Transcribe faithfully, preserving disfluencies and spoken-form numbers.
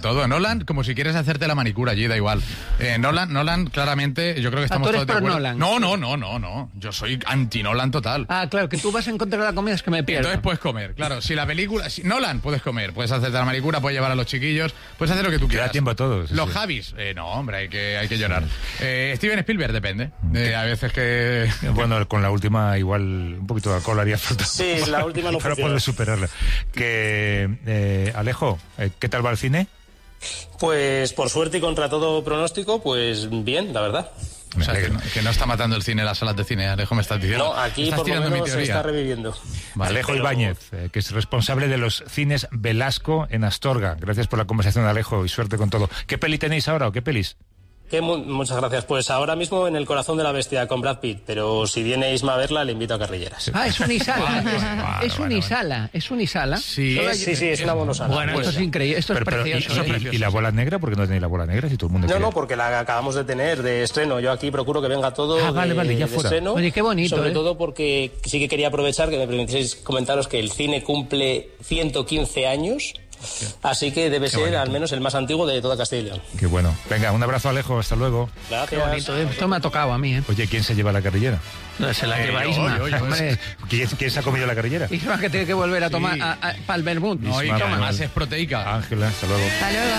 Todo, Nolan, como si quieres hacerte la manicura allí, da igual. Eh, Nolan, Nolan, claramente, yo creo que estamos ¿Tú eres todos de pro acuerdo. Nolan? No, no, no, no, no. Yo soy anti-Nolan total. Ah, claro, que tú vas en contra de la comida, es que me pierdo. Entonces puedes comer, claro. Si la película... Si, Nolan, puedes comer, puedes hacerte la manicura, puedes llevar a los chiquillos, puedes hacer lo que tú quieras. Da tiempo a todos. Los sí. Javis, eh, no, hombre, hay que, hay que llorar. Eh, Steven Spielberg, depende. Eh, a veces que... Bueno, con la última igual un poquito de alcohol haría falta. Sí, la última no Para funciona. poder superarla. Que, eh, Alejo, eh, ¿qué tal va el cine? Pues por suerte y contra todo pronóstico, pues bien, la verdad. O sea, que no, que no está matando el cine, las salas de cine, Alejo, me estás diciendo. No, aquí Estás por lo tirando mi menos se teoría. está reviviendo. Vale, Alejo pero- Ibáñez, eh, que es responsable de los cines Velasco en Astorga. Gracias por la conversación, Alejo, y suerte con todo. ¿Qué peli tenéis ahora o qué pelis? Que mu- muchas gracias. Pues ahora mismo en El corazón de la bestia con Brad Pitt, pero si viene Isma a verla, le invito a Carrilleras. Ah, es un Isala. Vale, es un vale, Isala. Es un Isala. Sí, Es- sí, sí, es una bonosala. Bueno, esto es increíble. Esto Pero, es pero, precioso. y, ¿eh? y- y la bola negra? ¿Por qué no tenéis la bola negra si todo el mundo No, quiere? no, porque la acabamos de tener de estreno. Yo aquí procuro que venga todo Ah, vale, de, vale, ya de fuera. estreno. Oye, qué bonito, Sobre ¿eh? todo porque sí que quería aprovechar que me permitieseis comentaros que el cine cumple ciento quince años. Así que debe ser al menos el más antiguo de toda Castilla y León. Qué bueno. Venga, un abrazo, Alejo. Hasta luego. Qué Gracias. bonito. ¿eh? Esto me ha tocado a mí, ¿eh? Oye, ¿quién se lleva la carrillera? No, se la Eh, lleva yo, Isma. yo, yo, Hombre, ¿Quién, quién se ha comido la carrillera? Isma que tiene que volver a tomar Sí. a, a, para el vermut. No, y Isma, que además Manuel. es proteica. Ángela, hasta luego. Hasta luego.